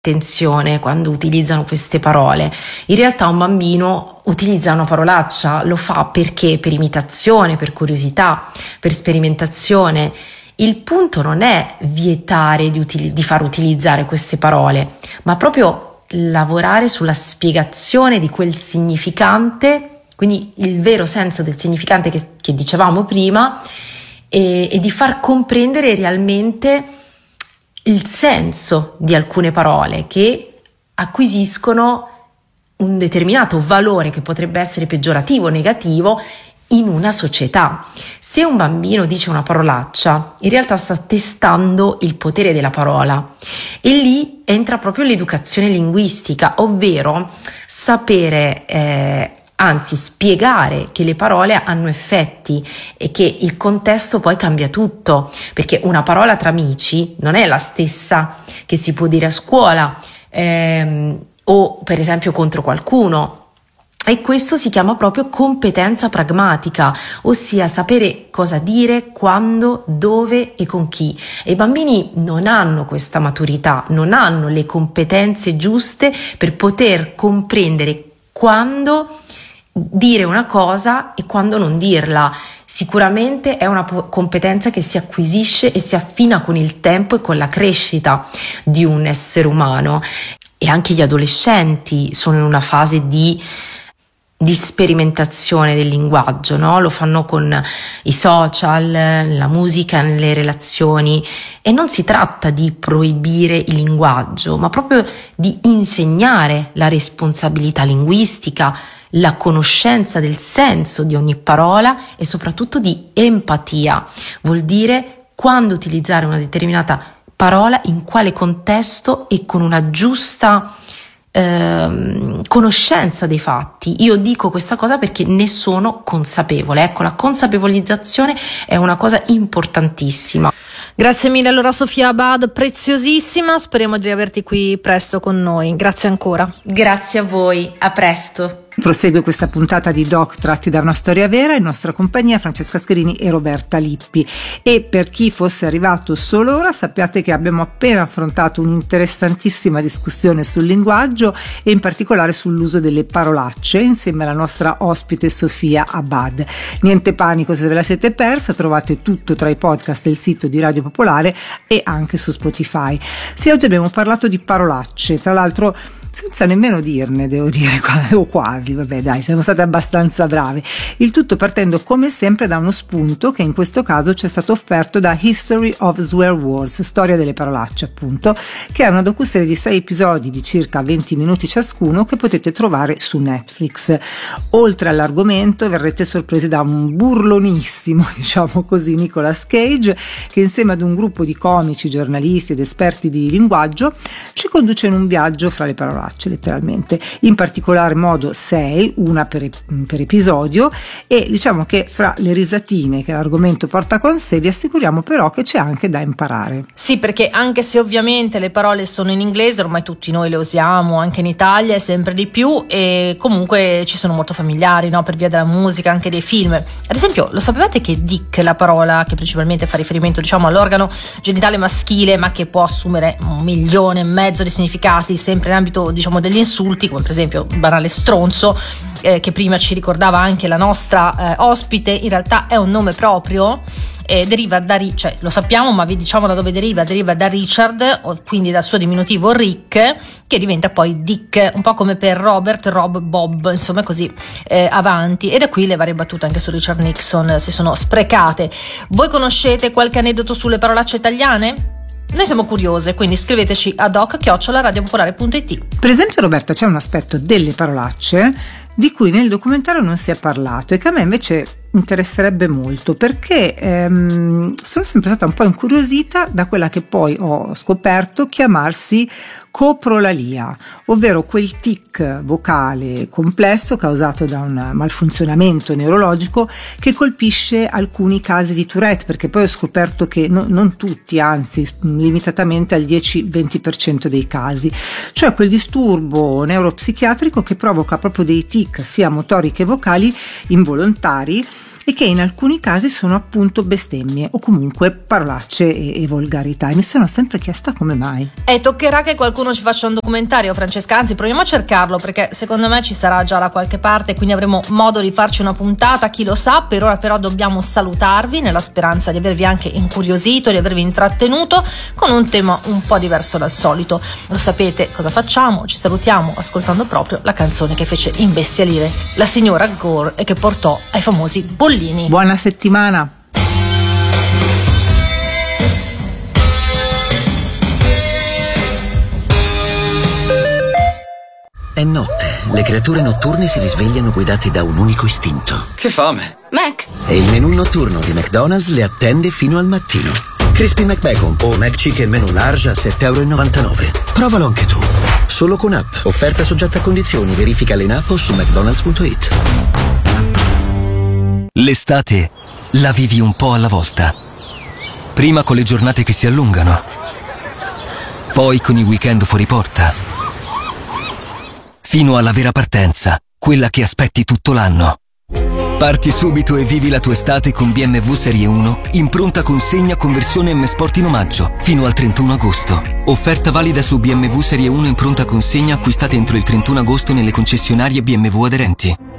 attenzione quando utilizzano queste parole. In realtà un bambino utilizza una parolaccia, lo fa perché? Per imitazione, per curiosità, per sperimentazione. Il punto non è vietare di far utilizzare queste parole, ma proprio lavorare sulla spiegazione di quel significante, quindi il vero senso del significante che dicevamo prima, e di far comprendere realmente il senso di alcune parole che acquisiscono un determinato valore che potrebbe essere peggiorativo o negativo in una società. Se un bambino dice una parolaccia, in realtà sta testando il potere della parola, e lì entra proprio l'educazione linguistica, ovvero sapere, anzi spiegare che le parole hanno effetti e che il contesto poi cambia tutto, perché una parola tra amici non è la stessa che si può dire a scuola o per esempio contro qualcuno. E questo si chiama proprio competenza pragmatica, ossia sapere cosa dire, quando, dove e con chi. E i bambini non hanno questa maturità, non hanno le competenze giuste per poter comprendere quando dire una cosa e quando non dirla. Sicuramente è una competenza che si acquisisce e si affina con il tempo e con la crescita di un essere umano. E anche gli adolescenti sono in una fase di sperimentazione del linguaggio, no? Lo fanno con i social, la musica, nelle relazioni, e non si tratta di proibire il linguaggio, ma proprio di insegnare la responsabilità linguistica, la conoscenza del senso di ogni parola e soprattutto di empatia. Vuol dire quando utilizzare una determinata parola, in quale contesto e con una giusta conoscenza dei fatti. Io dico questa cosa perché ne sono consapevole. Ecco, la consapevolizzazione è una cosa importantissima. Grazie mille allora Sofia Abad, preziosissima, speriamo di averti qui presto con noi. Grazie ancora. Grazie a voi, a presto. Prosegue questa puntata di Doc tratti da una storia vera, in nostra compagnia Francesca Scherini e Roberta Lippi. E per chi fosse arrivato solo ora, sappiate che abbiamo appena affrontato un'interessantissima discussione sul linguaggio e in particolare sull'uso delle parolacce insieme alla nostra ospite Sofia Abad. Niente panico se ve la siete persa, trovate tutto tra i podcast del sito di Radio Popolare e anche su Spotify. Sì, oggi abbiamo parlato di parolacce, tra l'altro senza nemmeno dirne, devo dire, o quasi, vabbè dai, siamo stati abbastanza bravi. Il tutto partendo come sempre da uno spunto che in questo caso ci è stato offerto da History of Swear Words, storia delle parolacce appunto, che è una docuserie di 6 episodi di circa 20 minuti ciascuno che potete trovare su Netflix. Oltre all'argomento verrete sorpresi da un burlonissimo, diciamo così, Nicolas Cage, che insieme ad un gruppo di comici, giornalisti ed esperti di linguaggio ci conduce in un viaggio fra le parolacce, letteralmente, in particolar modo 6, una per episodio, e diciamo che fra le risatine che l'argomento porta con sé vi assicuriamo però che c'è anche da imparare. Sì, perché anche se ovviamente le parole sono in inglese, ormai tutti noi le usiamo anche in Italia e sempre di più, e comunque ci sono molto familiari, no? Per via della musica, anche dei film. Ad esempio, lo sapevate che dick, la parola che principalmente fa riferimento, diciamo, all'organo genitale maschile, ma che può assumere 1,5 milioni di significati sempre in ambito, diciamo, degli insulti, come per esempio banale stronzo, che prima ci ricordava anche la nostra ospite, in realtà è un nome proprio, deriva da, cioè lo sappiamo, ma vi diciamo da dove deriva da Richard, quindi dal suo diminutivo Rick, che diventa poi Dick, un po' come per Robert, Rob, Bob, insomma così avanti, e da qui le varie battute anche su Richard Nixon si sono sprecate. Voi conoscete qualche aneddoto sulle parolacce italiane? Noi siamo curiose, quindi scriveteci a doc@radiopopolare.it. Per esempio, Roberta, c'è un aspetto delle parolacce di cui nel documentario non si è parlato e che a me invece interesserebbe molto, perché sono sempre stata un po' incuriosita da quella che poi ho scoperto chiamarsi coprolalia, ovvero quel tic vocale complesso causato da un malfunzionamento neurologico che colpisce alcuni casi di Tourette, perché poi ho scoperto che non tutti, anzi limitatamente al 10-20% dei casi, cioè quel disturbo neuropsichiatrico che provoca proprio dei tic sia motori che vocali involontari, e che in alcuni casi sono appunto bestemmie o comunque parolacce e volgarità, e mi sono sempre chiesta come mai. Toccherà che qualcuno ci faccia un documentario, Francesca, anzi proviamo a cercarlo, perché secondo me ci sarà già da qualche parte, quindi avremo modo di farci una puntata, chi lo sa. Per ora però dobbiamo salutarvi nella speranza di avervi anche incuriosito, di avervi intrattenuto con un tema un po' diverso dal solito. Lo sapete cosa facciamo? Ci salutiamo ascoltando proprio la canzone che fece imbestialire la signora Gore e che portò ai famosi bollini. Buona settimana! È notte, le creature notturne si risvegliano guidate da un unico istinto. Che fame! Mac! E il menù notturno di McDonald's le attende fino al mattino. Crispy McBacon o McChicken menù large a €7,99. Provalo anche tu. Solo con app. Offerta soggetta a condizioni. Verificale in app o su mcdonalds.it. L'estate la vivi un po' alla volta. Prima con le giornate che si allungano. Poi con i weekend fuori porta. Fino alla vera partenza, quella che aspetti tutto l'anno. Parti subito e vivi la tua estate con BMW Serie 1 in pronta consegna con versione M Sport in omaggio fino al 31 agosto. Offerta valida su BMW Serie 1 in pronta consegna acquistate entro il 31 agosto nelle concessionarie BMW aderenti.